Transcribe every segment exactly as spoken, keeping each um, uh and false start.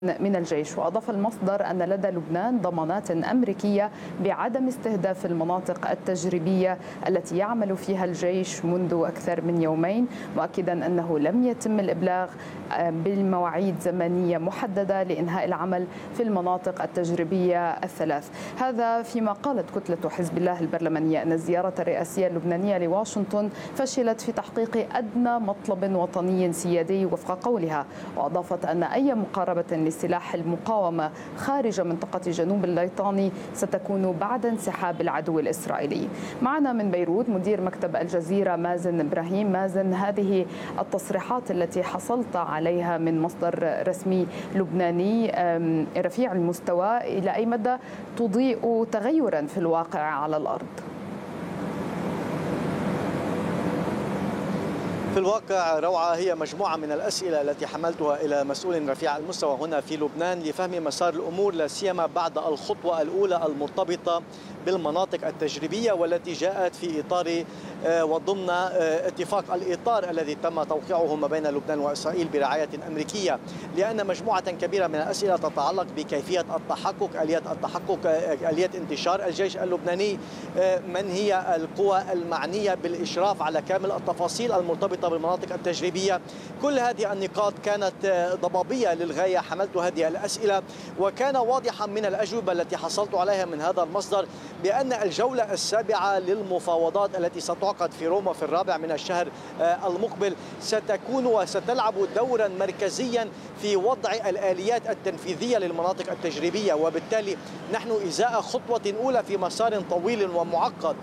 من الجيش. وأضاف المصدر أن لدى لبنان ضمانات أمريكية بعدم استهداف المناطق التجريبية التي يعمل فيها الجيش منذ أكثر من يومين، مؤكدا أنه لم يتم الإبلاغ بالمواعيد زمنية محددة لإنهاء العمل في المناطق التجريبية الثلاث. هذا فيما قالت كتلة حزب الله البرلمانية أن الزيارة الرئاسية اللبنانية لواشنطن فشلت في تحقيق أدنى مطلب وطني سيادي وفق قولها. وأضافت أن أي مقاربة لسلاح المقاومة خارج منطقة جنوب الليطاني ستكون بعد انسحاب العدو الإسرائيلي. معنا من بيروت مدير مكتب الجزيرة مازن إبراهيم. مازن، هذه التصريحات التي حصلت عليها من مصدر رسمي لبناني رفيع المستوى إلى أي مدى تضيء تغيرا في الواقع على الأرض؟ في الواقع روعة، هي مجموعة من الأسئلة التي حملتها إلى مسؤول رفيع المستوى هنا في لبنان لفهم مسار الأمور، لا سيما بعد الخطوة الأولى المرتبطة بالمناطق التجريبية والتي جاءت في إطار وضمن اتفاق الإطار الذي تم توقيعه ما بين لبنان وإسرائيل برعاية أمريكية، لأن مجموعة كبيرة من الأسئلة تتعلق بكيفية التحقق، آلية التحقق، آلية انتشار الجيش اللبناني، من هي القوى المعنية بالإشراف على كامل التفاصيل المرتبطة بالمناطق التجريبية. كل هذه النقاط كانت ضبابية للغاية. حملت هذه الأسئلة وكان واضحا من الأجوبة التي حصلت عليها من هذا المصدر بأن الجولة السابعة للمفاوضات التي ستعقد في روما في الرابع من الشهر المقبل ستكون وستلعب دورا مركزيا في وضع الآليات التنفيذية للمناطق التجريبية، وبالتالي نحن إزاء خطوة أولى في مسار طويل ومعقد.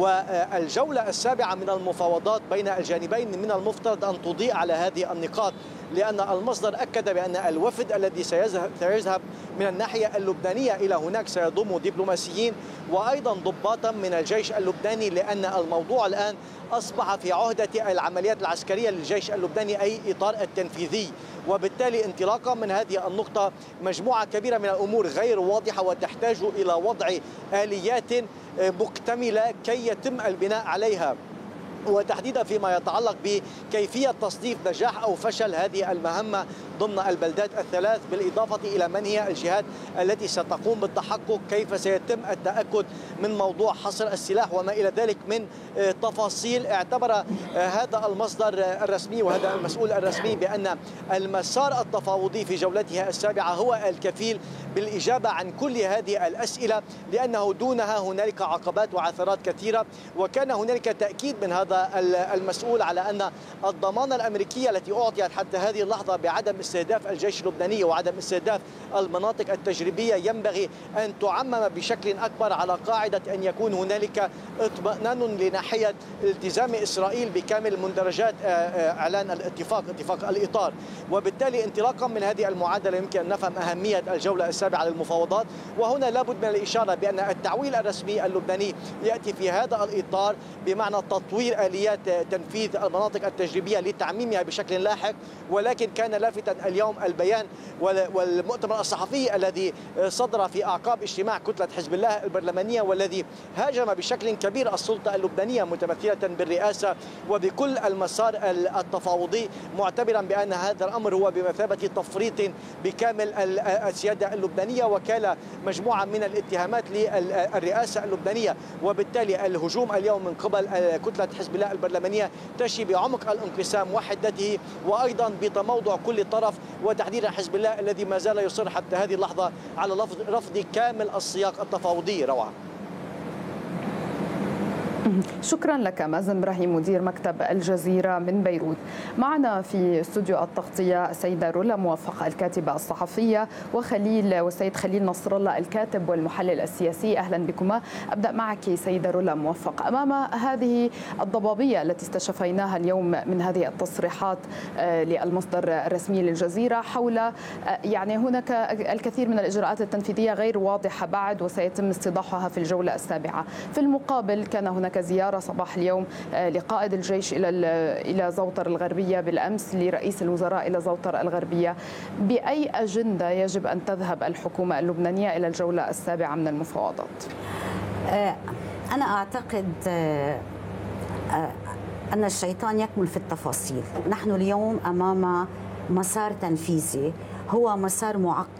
والجولة السابعة من المفاوضات بين الجانبين من المفترض أن تضيء على هذه النقاط، لأن المصدر أكد بأن الوفد الذي سيذهب من الناحية اللبنانية إلى هناك سيضم دبلوماسيين وأيضا ضباطا من الجيش اللبناني، لأن الموضوع الآن أصبح في عهدة العمليات العسكرية للجيش اللبناني أي إطار التنفيذي. وبالتالي انطلاقا من هذه النقطة مجموعة كبيرة من الأمور غير واضحة وتحتاج إلى وضع آليات مكتملة كي يتم البناء عليها، وتحديدا فيما يتعلق بكيفية تصنيف نجاح أو فشل هذه المهمة ضمن البلدات الثلاث، بالإضافة إلى من هي الجهات التي ستقوم بالتحقق، كيف سيتم التأكد من موضوع حصر السلاح وما إلى ذلك من تفاصيل. اعتبر هذا المصدر الرسمي وهذا المسؤول الرسمي بأن المسار التفاوضي في جولتها السابعة هو الكفيل بالإجابة عن كل هذه الأسئلة، لأنه دونها هنالك عقبات وعثرات كثيرة. وكان هنالك تأكيد من هذا المسؤول على أن الضمانة الأمريكية التي أعطيت حتى هذه اللحظة بعدم استهداف الجيش اللبناني وعدم استهداف المناطق التجريبية ينبغي أن تعمم بشكل أكبر على قاعدة أن يكون هنالك اطمئنان لناحية التزام إسرائيل بكامل مندرجات إعلان الاتفاق، اتفاق الإطار. وبالتالي انطلاقا من هذه المعادلة يمكن أن نفهم أهمية الجولة السابعة للمفاوضات. وهنا لابد من الإشارة بأن التعويل الرسمي اللبناني يأتي في هذا الإطار بمعنى تطوير آليات تنفيذ المناطق التجريبية لتعميمها بشكل لاحق. ولكن كان لافتا اليوم البيان والمؤتمر الصحفي الذي صدر في أعقاب اجتماع كتلة حزب الله البرلمانية، والذي هاجم بشكل كبير السلطة اللبنانية متمثلة بالرئاسة وبكل المسار التفاوضي، معتبرا بأن هذا الأمر هو بمثابة تفريط بكامل السيادة اللبنانية وكالة مجموعة من الاتهامات للرئاسة اللبنانية. وبالتالي الهجوم اليوم من قبل كتلة حزب الله البرلمانية تشي بعمق الانقسام وحدته، وأيضا بتموضع كل طرف، وتحديدا حزب الله الذي ما زال يصر حتى هذه اللحظة على رفض كامل السياق التفاوضي. روعة. شكرا لك مازن إبراهيم مدير مكتب الجزيرة من بيروت. معنا في استوديو التغطية السيدة رولا موفق الكاتبة الصحفية وخليل والسيد خليل نصر الله الكاتب والمحلل السياسي. أهلا بكما. أبدأ معك سيدة رولا موفق. أمام هذه الضبابية التي استشفيناها اليوم من هذه التصريحات للمصدر الرسمي للجزيرة حول يعني هناك الكثير من الإجراءات التنفيذية غير واضحة بعد وسيتم استيضاحها في الجولة السابعة، في المقابل كان هناك زيارة صباح اليوم لقائد الجيش إلى إلى زوطر الغربية بالأمس، لرئيس الوزراء إلى زوطر الغربية. بأي أجندة يجب أن تذهب الحكومة اللبنانية إلى الجولة السابعة من المفاوضات؟ أنا أعتقد أن الشيطان يكمن في التفاصيل. نحن اليوم أمام مسار تنفيذي هو مسار معقد.